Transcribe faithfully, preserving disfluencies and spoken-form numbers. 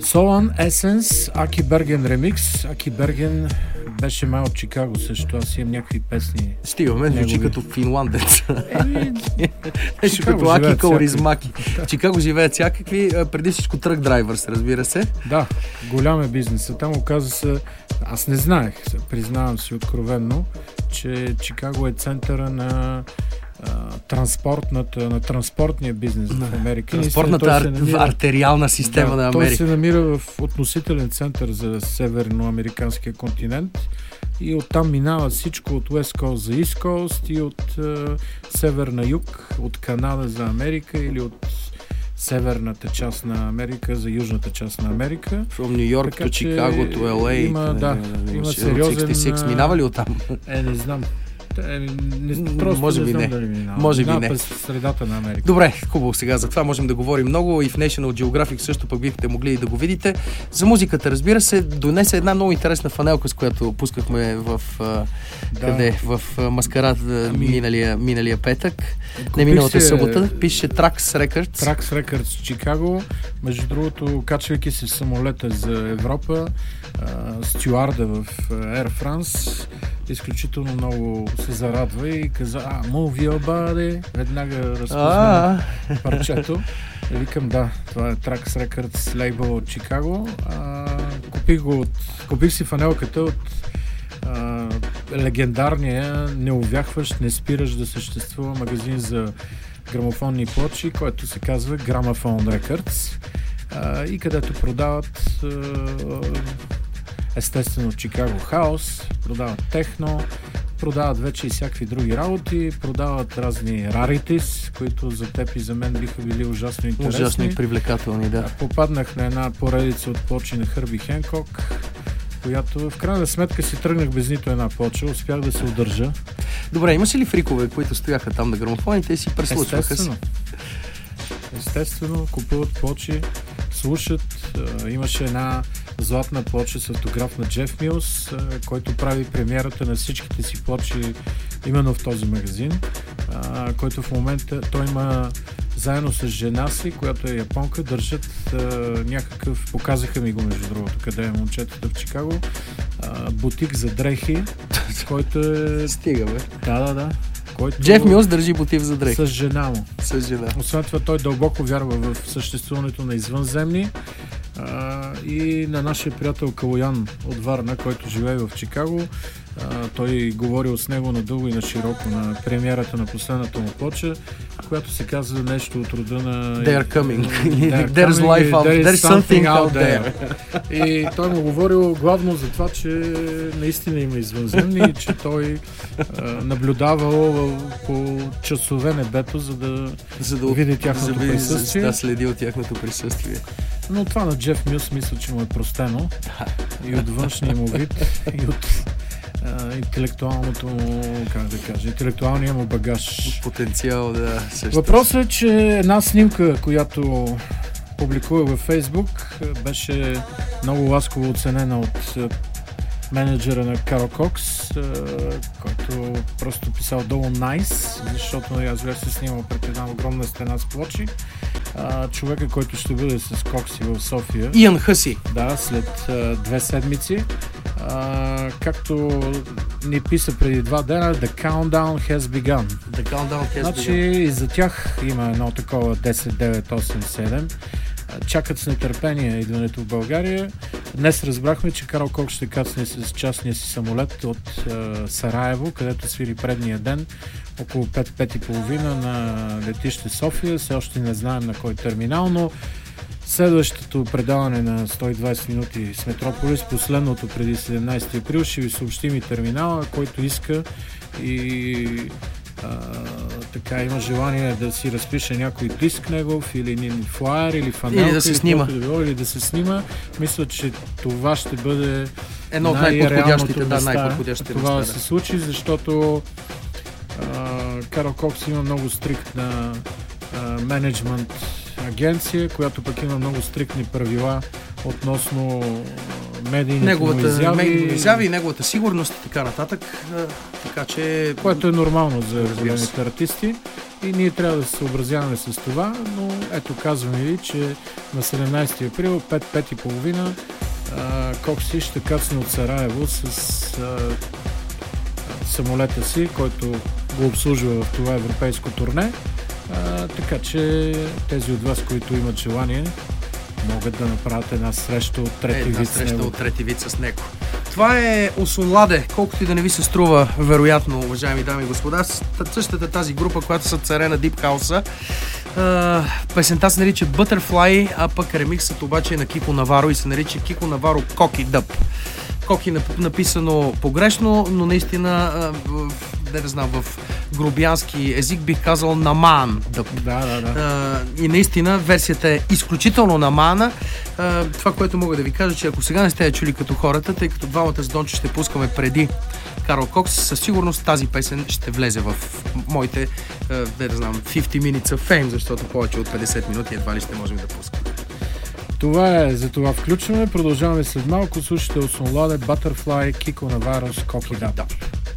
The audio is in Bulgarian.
Солан, Есенс, Аки Берген ремикс. Аки Берген беше май от Чикаго също. Аз имам някакви песни. Стига, мен звучи като финландец. Еми, Беше като Аки Кауризмаки. Чикаго живеят всякакви. Преди всичко Трък Драйвърс, разбира се. Да, голям е бизнесът. Там оказа се, аз не знаех, признавам си откровенно, че Чикаго е центъра на транспортната, на транспортния бизнес в Америка. Транспортната ар... намира, артериална система да, на Америка. Той се намира в относителен център за северноамериканския континент и оттам минава всичко от West Coast за East Coast и от е, север на юг, от Канада за Америка или от северната част на Америка за южната част на Америка. From New York to Chicago to Ел Ей. Има, да, има сериозен... шейсет и шест минава ли оттам? Е, не знам. Е, не, просто може не би знам не. Дали минава. Може би не. През средата на Америка. Добре, хубаво, сега за това можем да говорим много и в National Geographic също пък бихте могли да го видите. За музиката, разбира се, донесе една много интересна фанелка, с която пускахме в да. къде? В Маскарад ами... миналия, миналия петък. Не миналата се... събота. Пише Trax Records. Trax Records Чикаго. Между другото, качвайки се в самолета за Европа, стюарда в Air France изключително много се зарадва и каза, а, move your body. Веднага разпозна парчето. И викам, да, това е Trax Records лейбъл от Чикаго. А, купих го от, купих си фанелката от а, легендарния, неувяхващ, не спираш да съществува магазин за грамофонни плочи, който се казва Gramophone Records. А, и където продават а, естествено Чикаго хаус, продават техно, продават вече и всякакви други работи, продават разни раритис, които за теб и за мен биха били ужасно интересни. Ужасно и привлекателни, да. Попаднах на една поредица от плочи на Хърби Хенкок, която в крайна сметка си тръгнах без нито една плоча, успях да се удържа. Добре, имаше ли фрикове, които стояха там на грамофоните и си преслушваха си? Естествено, купуват плочи, слушат. Имаше една златна плоча с автограф на Джеф Милс, който прави премиерата на всичките си плочи именно в този магазин, който в момента той има заедно с жена си, която е японка, държат а, някакъв, показаха ми го между другото, къде е момчетата в Чикаго, а, бутик за дрехи, който е... Стига, бе. Да, да, да. Който... Джеф Милс държи бутик за дрехи. С жена му. С жена. Освен това той дълбоко вярва в съществуването на извънземни а, и на нашия приятел Калоян от Варна, който живее в Чикаго. А, той говорил с него надълго и на широко на премиерата на последната му плоча, която се казва нещо от рода на... They're coming. They're There's coming. life out there. There's something out there. И той му говорил главно за това, че наистина има извънземни и че той а, наблюдавал по часове небето, за да, за да види тяхното за присъствие. Да следи от тяхното присъствие. Но това на Джеф Милс мисля, че му е простено. И от външния му вид, и от Uh, интелектуалното му, как да кажа, интелектуалния му багаж. Потенциал, да. Също. Въпросът е, че една снимка, която публикува във Фейсбук, беше много ласково оценена от менеджера на Карл Кокс, който просто писал долу nice, защото аз бях се снимал пред една огромна стена с плочи. Човека, който ще бъде с Кокси в София. Иан Хъси. Да, след а, две седмици. А, както ни писа преди два дена, The Countdown has begun. The Countdown has значи, begun. и за тях има едно такова десет девет осем седем. Чакат с нетърпение идването в България. Днес разбрахме, че Карл Кокс ще кацне с частния си самолет от а, Сараево, където свири предния ден, около пет-пет и половина на летище София. Все още не знаем на кой терминал, но следващото предаване на сто и двайсет минути с Метрополис, последното преди седемнайсети април, ще ви съобщим и терминала, който иска и а, така има желание да си разпише някой диск негов или флаер или фанелка, или да се снима. Да било, или да се снима. Мисля, че това ще бъде едно от най-подходящите, да, най-подходящите това места, да се случи, защото Карл Кокс има много стриктна менеджмент агенция, която пък има много стриктни правила относно медийните му изяви. изяви и неговата сигурност и така нататък. Така че... Което е нормално за големите артисти. и ние трябва да се съобразяваме с това, но ето казваме ви, че на седемнайсети април, пет и половина, Кокси ще кацне от Сараево с а, самолета си, който го обслужва в това европейско турне. А, така че тези от вас, които имат желание, могат да направят една среща от трети една вид среща с него. от трети вид с него. Това е Осунладе, колкото и да не ви се струва, вероятно, уважаеми дами и господа, същата тази група, която са царе на Deep House-а. Песента се нарича Butterfly, а пък ремиксът обаче е на Кико Наваро и се нарича Кико Наваро Коки Дъб. Коки написано погрешно, но наистина, не да знам, в грубиянски език бих казал наман дъб. Да, да, да. И наистина версията е изключително намана. Това, което мога да ви кажа, че ако сега не сте я чули като хората, тъй като двамата с Дончо ще пускаме преди Карл Кокс, със сигурност тази песен ще влезе в моите, не да знам, петдесет minutes of fame, защото повече от петдесет минути едва ли ще можем да пускаме. Това е, за това включваме. Продължаваме след малко. Слушате Осунладе, Butterfly, Кико Наваро с Коки Дъб.